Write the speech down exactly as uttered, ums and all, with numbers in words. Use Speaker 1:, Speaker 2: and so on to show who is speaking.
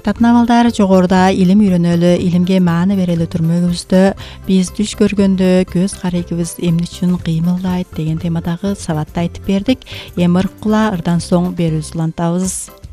Speaker 1: Артатын абалдар жогоруда илим үйрөнөлү, илимге мааны берели түрмөгүбүздө биз түш көргөндө көз карегибиз эмне үчүн кыймылдайт деген темадагы сабатты айтып бердик. Эми ыркыла ырдан соң берүүбүздү улантабыз.